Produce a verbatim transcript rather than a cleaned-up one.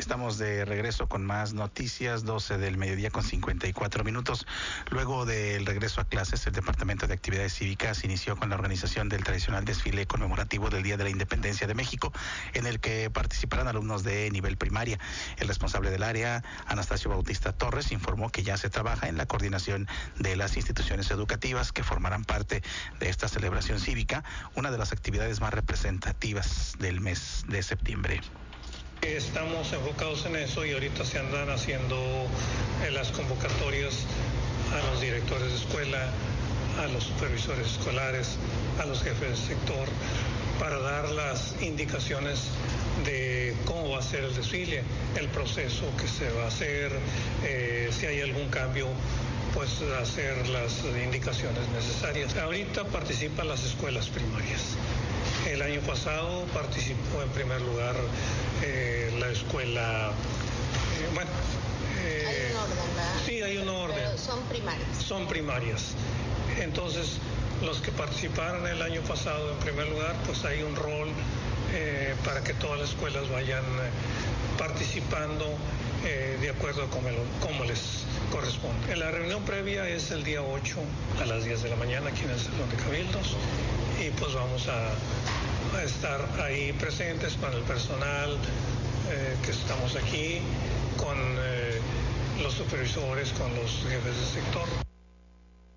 Estamos de regreso con más noticias, doce del mediodía con cincuenta y cuatro minutos. Luego del regreso a clases, el Departamento de Actividades Cívicas inició con la organización del tradicional desfile conmemorativo del Día de la Independencia de México, en el que participarán alumnos de nivel primaria. El responsable del área, Anastasio Bautista Torres, informó que ya se trabaja en la coordinación de las instituciones educativas que formarán parte de esta celebración cívica, una de las actividades más representativas del mes de septiembre. Estamos enfocados en eso y ahorita se andan haciendo eh, las convocatorias a los directores de escuela, a los supervisores escolares, a los jefes de sector, para dar las indicaciones de cómo va a ser el desfile, el proceso que se va a hacer, eh, si hay algún cambio, pues hacer las indicaciones necesarias. Ahorita participan las escuelas primarias. El año pasado participó en primer lugar eh, la escuela, eh, bueno... Eh, hay un orden, ¿verdad? Sí, hay un orden. Pero son primarias. Son primarias. Entonces, los que participaron el año pasado en primer lugar, pues hay un rol eh, para que todas las escuelas vayan eh, participando eh, de acuerdo a cómo, cómo les corresponde. La reunión previa es el día ocho a las diez de la mañana aquí en el Salón de Cabildos y pues vamos a, a estar ahí presentes con el personal eh, que estamos aquí, con eh, los supervisores, con los jefes de sector.